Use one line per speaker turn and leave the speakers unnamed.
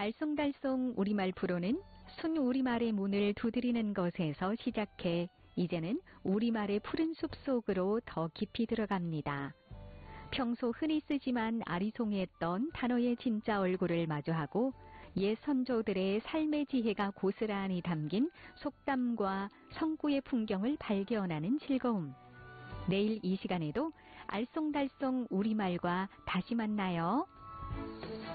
알쏭달쏭 우리말 프로는 순우리말의 문을 두드리는 것에서 시작해 이제는 우리말의 푸른 숲 속으로 더 깊이 들어갑니다. 평소 흔히 쓰지만 아리송했던 단어의 진짜 얼굴을 마주하고 옛 선조들의 삶의 지혜가 고스란히 담긴 속담과 성구의 풍경을 발견하는 즐거움. 내일 이 시간에도 알쏭달쏭 우리말과 다시 만나요.